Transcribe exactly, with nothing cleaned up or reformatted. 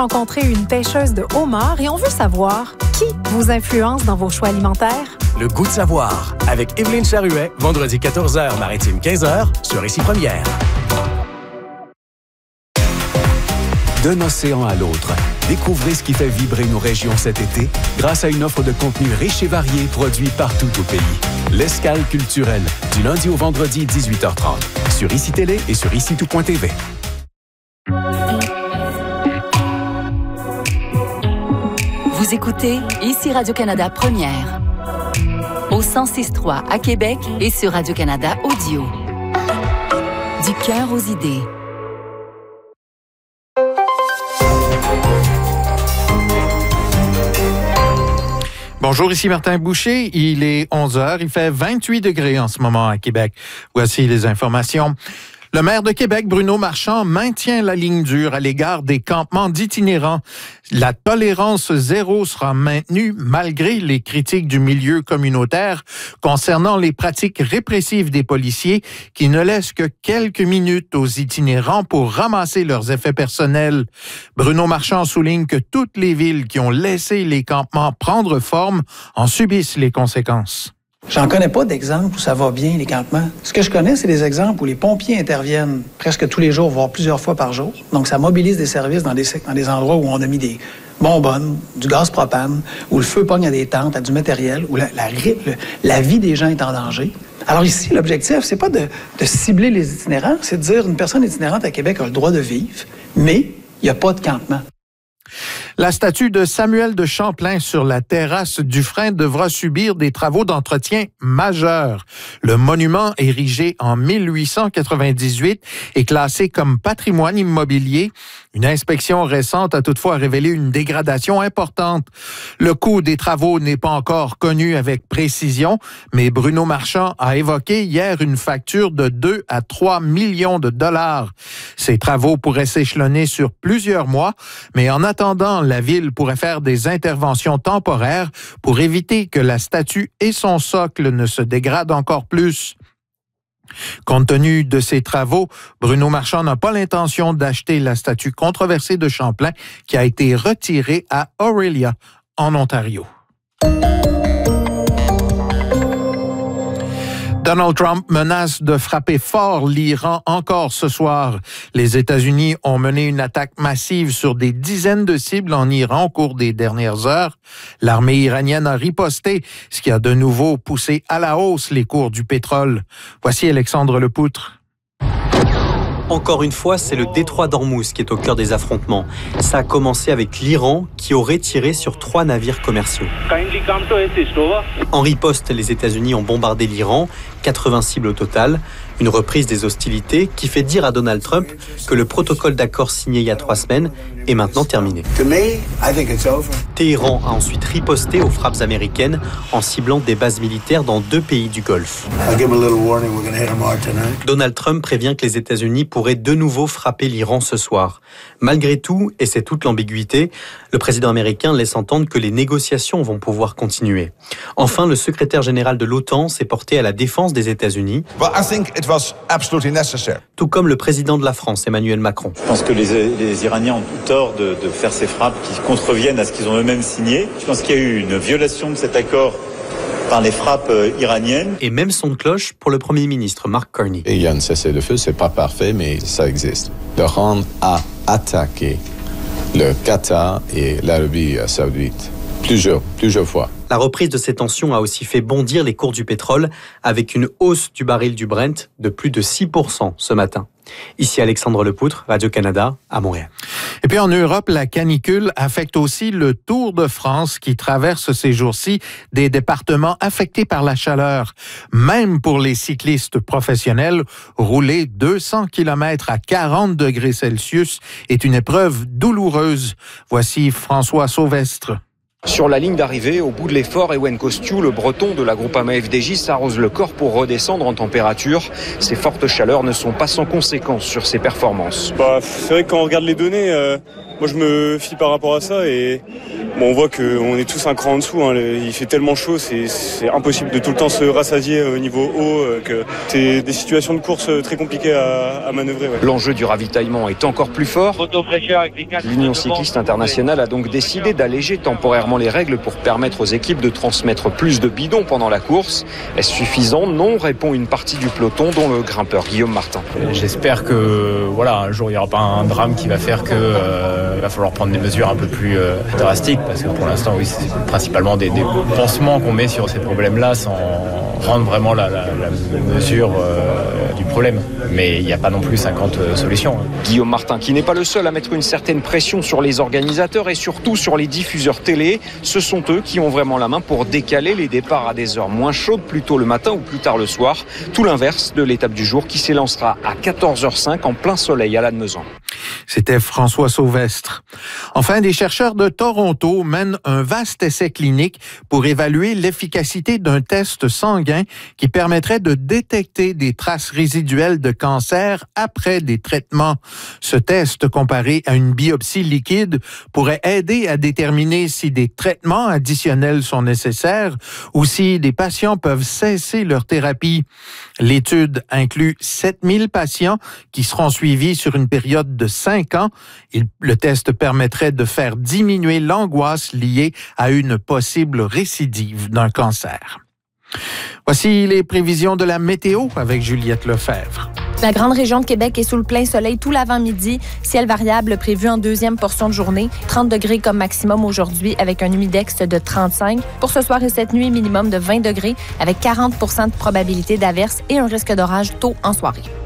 Rencontrer une pêcheuse de homard et on veut savoir qui vous influence dans vos choix alimentaires. Le goût de savoir avec Évelyne Charuet, vendredi quatorze heures, maritime quinze heures, sur Ici Première. D'un océan à l'autre, découvrez ce qui fait vibrer nos régions cet été grâce à une offre de contenu riche et varié produit partout au pays. L'Escale culturelle, du lundi au vendredi, dix-huit heures trente, sur Ici Télé et sur ici tout point t v. Vous écoutez Ici Radio-Canada Première, au cent six trois à Québec et sur Radio-Canada Audio. Du cœur aux idées. Bonjour, ici Martin Boucher. Il est onze heures. Il fait vingt-huit degrés en ce moment à Québec. Voici les informations. Le maire de Québec, Bruno Marchand, maintient la ligne dure à l'égard des campements d'itinérants. La tolérance zéro sera maintenue malgré les critiques du milieu communautaire concernant les pratiques répressives des policiers qui ne laissent que quelques minutes aux itinérants pour ramasser leurs effets personnels. Bruno Marchand souligne que toutes les villes qui ont laissé les campements prendre forme en subissent les conséquences. J'en connais pas d'exemples où ça va bien, les campements. Ce que je connais, c'est des exemples où les pompiers interviennent presque tous les jours, voire plusieurs fois par jour. Donc, ça mobilise des services dans des, dans des endroits où on a mis des bonbonnes, du gaz propane, où le feu pogne à des tentes, à du matériel, où la, la, le, la vie des gens est en danger. Alors ici, l'objectif, c'est pas de, de cibler les itinérants, c'est de dire une personne itinérante à Québec a le droit de vivre, mais il n'y a pas de campement. La statue de Samuel de Champlain sur la terrasse du Frein devra subir des travaux d'entretien majeurs. Le monument, érigé en mille huit cent quatre-vingt-dix-huit, est classé comme patrimoine immobilier. Une inspection récente a toutefois révélé une dégradation importante. Le coût des travaux n'est pas encore connu avec précision, mais Bruno Marchand a évoqué hier une facture de deux à trois millions de dollars. Ces travaux pourraient s'échelonner sur plusieurs mois, mais en attendant, la ville pourrait faire des interventions temporaires pour éviter que la statue et son socle ne se dégradent encore plus. Compte tenu de ces travaux, Bruno Marchand n'a pas l'intention d'acheter la statue controversée de Champlain qui a été retirée à Orillia, en Ontario. Donald Trump menace de frapper fort l'Iran encore ce soir. Les États-Unis ont mené une attaque massive sur des dizaines de cibles en Iran au cours des dernières heures. L'armée iranienne a riposté, ce qui a de nouveau poussé à la hausse les cours du pétrole. Voici Alexandre Lepoutre. Encore une fois, c'est le détroit d'Ormuz qui est au cœur des affrontements. Ça a commencé avec l'Iran qui aurait tiré sur trois navires commerciaux. En riposte, les États-Unis ont bombardé l'Iran, quatre-vingts cibles au total. Une reprise des hostilités qui fait dire à Donald Trump que le protocole d'accord signé il y a trois semaines est maintenant terminé. Téhéran a ensuite riposté aux frappes américaines en ciblant des bases militaires dans deux pays du Golfe. Donald Trump prévient que les États-Unis pourraient de nouveau frapper l'Iran ce soir. Malgré tout, et c'est toute l'ambiguïté, le président américain laisse entendre que les négociations vont pouvoir continuer. Enfin, le secrétaire général de l'OTAN s'est porté à la défense des États-Unis. Tout comme le président de la France, Emmanuel Macron. Je pense que les, les Iraniens ont tort de, de faire ces frappes qui contreviennent à ce qu'ils ont eux-mêmes signé. Je pense qu'il y a eu une violation de cet accord par les frappes iraniennes. Et même son de cloche pour le Premier ministre, Mark Carney. Et il y a un cessez-le-feu, c'est pas parfait, mais ça existe. L'Iran a attaqué le Qatar et l'Arabie saoudite plusieurs, plusieurs fois. La reprise de ces tensions a aussi fait bondir les cours du pétrole avec une hausse du baril du Brent de plus de six pour cent ce matin. Ici Alexandre Lepoutre, Radio-Canada, à Montréal. Et puis en Europe, la canicule affecte aussi le Tour de France qui traverse ces jours-ci des départements affectés par la chaleur. Même pour les cyclistes professionnels, rouler deux cents kilomètres à quarante degrés Celsius est une épreuve douloureuse. Voici François Sauvestre. Sur la ligne d'arrivée, au bout de l'effort, Ewen Kostiou, le breton de la Groupama F D J, s'arrose le corps pour redescendre en température. Ces fortes chaleurs ne sont pas sans conséquences sur ses performances. Bah, c'est vrai que quand on regarde les données, euh, moi je me fie par rapport à ça et Bon, on voit qu'on est tous un cran en dessous. Hein. Il fait tellement chaud, c'est, c'est impossible de tout le temps se rassasier au niveau haut. Que c'est des situations de course très compliquées à, à manœuvrer. Ouais. L'enjeu du ravitaillement est encore plus fort. L'Union cycliste internationale a donc décidé d'alléger temporairement les règles pour permettre aux équipes de transmettre plus de bidons pendant la course. Est-ce suffisant? Non, répond une partie du peloton, dont le grimpeur Guillaume Martin. J'espère que voilà, un jour il n'y aura pas un drame qui va faire qu'il euh, va falloir prendre des mesures un peu plus euh, drastiques, parce que pour l'instant, oui, c'est principalement des, des pansements qu'on met sur ces problèmes-là sans prendre vraiment la, la, la mesure euh, du problème. Mais il n'y a pas non plus cinquante solutions. Hein. Guillaume Martin, qui n'est pas le seul à mettre une certaine pression sur les organisateurs et surtout sur les diffuseurs télé. Ce sont eux qui ont vraiment la main pour décaler les départs à des heures moins chaudes, plus tôt le matin ou plus tard le soir. Tout l'inverse de l'étape du jour qui s'élancera à quatorze heures cinq en plein soleil à Lannemezan. C'était François Sauvestre. Enfin, des chercheurs de Toronto mènent un vaste essai clinique pour évaluer l'efficacité d'un test sanguin qui permettrait de détecter des traces résiduelles de cancer après des traitements. Ce test, comparé à une biopsie liquide, pourrait aider à déterminer si des traitements additionnels sont nécessaires ou si des patients peuvent cesser leur thérapie. L'étude inclut sept mille patients qui seront suivis sur une période de cinq ans. Il, le test permettrait de faire diminuer l'angoisse liée à une possible récidive d'un cancer. Voici les prévisions de la météo avec Juliette Lefebvre. La grande région de Québec est sous le plein soleil tout l'avant-midi. Ciel variable prévu en deuxième portion de journée. trente degrés comme maximum aujourd'hui avec un humidex de trente-cinq. Pour ce soir et cette nuit, minimum de vingt degrés avec quarante pour cent de probabilité d'averse et un risque d'orage tôt en soirée.